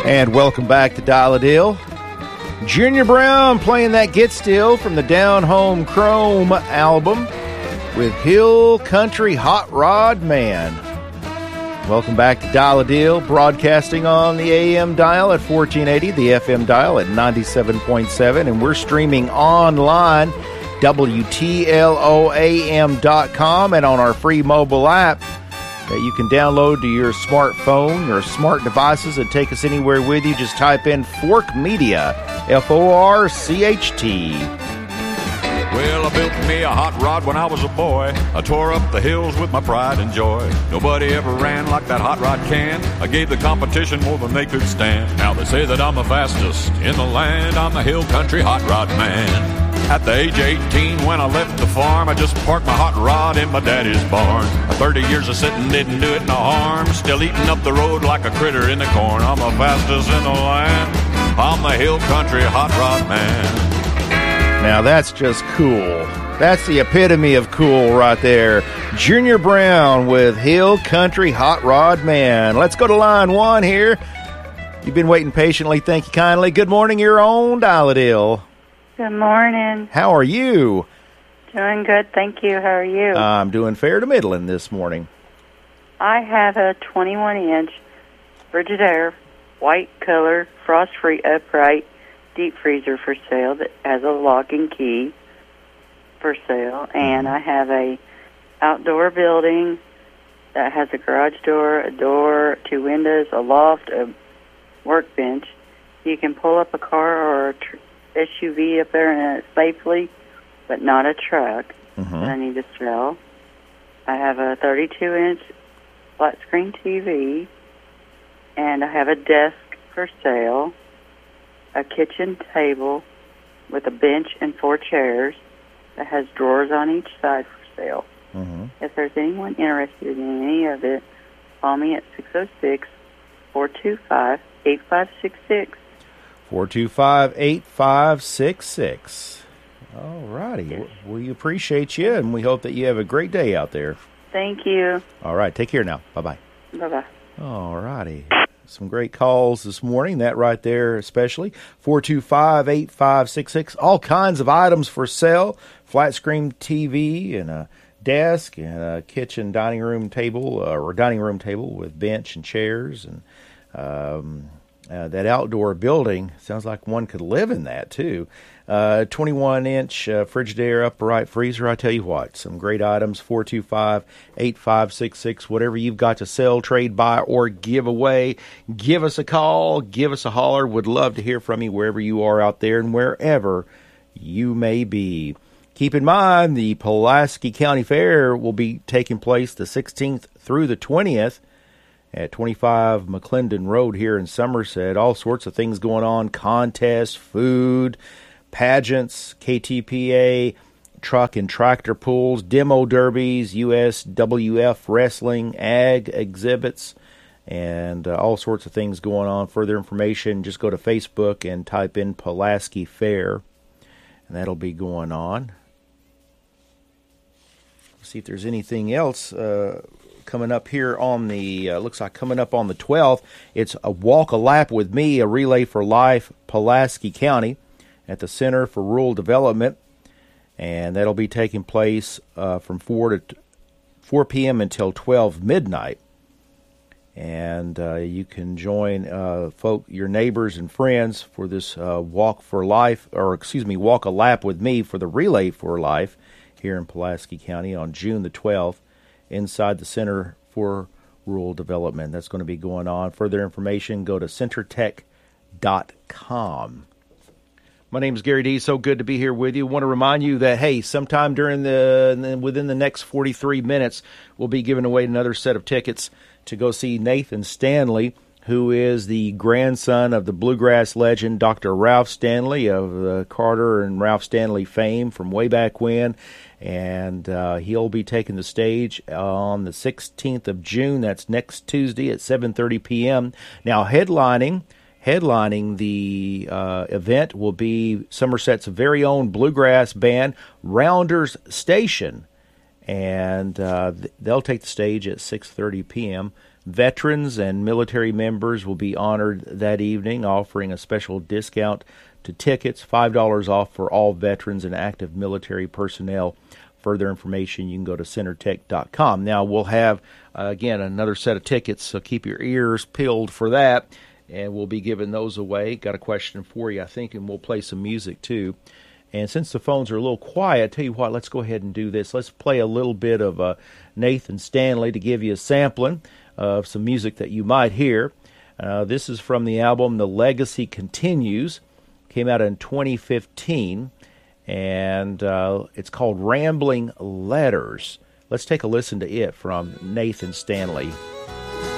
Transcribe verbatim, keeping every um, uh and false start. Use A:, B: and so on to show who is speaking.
A: And welcome back to Dial a Deal. Junior Brown playing that Get Still from the Down Home Chrome album with Hill Country Hot Rod Man. Welcome back to Dial a Deal, broadcasting on the A M dial at fourteen eighty, the F M dial at ninety-seven point seven, and we're streaming online, W T L O A M dot com, and on our free mobile app that you can download to your smartphone, your smart devices, and take us anywhere with you. Just type in Fork Media, F O R C H T.
B: Well, I built me a hot rod when I was a boy. I tore up the hills with my pride and joy. Nobody ever ran like that hot rod can. I gave the competition more than they could stand. Now they say that I'm the fastest in the land. I'm the Hill Country Hot Rod Man. At the age of eighteen, when I left the farm, I just parked my hot rod in my daddy's barn. thirty years of sitting didn't do it no harm. Still eating up the road like a critter in the corn. I'm the fastest in the land. I'm the Hill Country Hot Rod Man.
A: Now that's just cool. That's the epitome of cool right there. Junior Brown with Hill Country Hot Rod Man. Let's go to line one here. You've been waiting patiently. Thank you kindly. Good morning, your own Dial a Deal.
C: Good morning.
A: How are you?
C: Doing good, thank you. How are you?
A: I'm doing fair to middling this morning.
C: I have a twenty-one inch Frigidaire, white color, frost-free upright deep freezer for sale that has a lock and key for sale. And I have a outdoor building that has a garage door, a door, two windows, a loft, a workbench. You can pull up a car or a tr- S U V up there in it safely, but not a truck
A: Mm-hmm.
C: that I need to sell. I have a thirty-two inch flat screen T V, and I have a desk for sale, a kitchen table with a bench and four chairs that has drawers on each side for sale.
A: Mm-hmm.
C: If there's anyone interested in any of it, call me at six oh six, four two five, eight five six six.
A: four two five, eight five six six. All righty.
C: Yes.
A: We appreciate you, and we hope that you have a great day out there.
C: Thank you.
A: All right. Take care now. Bye-bye.
C: Bye-bye.
A: All righty. Some great calls this morning. That right there especially. four two five, eight five six six. All kinds of items for sale. Flat screen T V and a desk and a kitchen dining room table uh, or dining room table with bench and chairs. And um, uh, that outdoor building, sounds like one could live in that too. Uh, twenty-one inch uh, Frigidaire upright freezer. I tell you what, some great items. four two five, eight five six six. Whatever you've got to sell, trade, buy, or give away, give us a call, give us a holler. Would love to hear from you wherever you are out there and wherever you may be. Keep in mind, the Pulaski County Fair will be taking place the sixteenth through the twentieth at twenty-five McClendon Road here in Somerset. All sorts of things going on, contests, food, pageants, K T P A, truck and tractor pulls, demo derbies, U S W F wrestling, ag exhibits, and uh, all sorts of things going on. Further information, just go to Facebook and type in Pulaski Fair, and that'll be going on. Let's see if there's anything else uh, coming up here on the, uh, looks like coming up on the twelfth. It's a Walk a Lap with Me, a Relay for Life, Pulaski County, at the Center for Rural Development, and that'll be taking place uh, from four to four p.m. until twelve midnight. And uh, you can join uh, folk, your neighbors and friends for this uh, Walk for Life, or excuse me, Walk a Lap with Me for the Relay for Life here in Pulaski County on June the twelfth inside the Center for Rural Development. That's going to be going on. Further information, go to centertech dot com. My name is Gary D. So good to be here with you. I want to remind you that, hey, sometime during the, within the next forty-three minutes, we'll be giving away another set of tickets to go see Nathan Stanley, who is the grandson of the bluegrass legend, Doctor Ralph Stanley of the Carter and Ralph Stanley fame from way back when. And uh, he'll be taking the stage on the sixteenth of June. That's next Tuesday at seven thirty p.m. Now, headlining... Headlining the uh, event will be Somerset's very own bluegrass band, Rounders Station. And uh, th- they'll take the stage at six thirty p.m. Veterans and military members will be honored that evening, offering a special discount to tickets, five dollars off for all veterans and active military personnel. Further information, you can go to center tech dot com. Now, we'll have, uh, again, another set of tickets, so keep your ears peeled for that, and we'll be giving those away. Got a question for you, I think, and we'll play some music, too. And since the phones are a little quiet, I tell you what, let's go ahead and do this. Let's play a little bit of uh, Nathan Stanley to give you a sampling of some music that you might hear. Uh, this is from the album The Legacy Continues. Came out in twenty fifteen, and uh, it's called Rambling Letters. Let's take a listen to it from Nathan Stanley.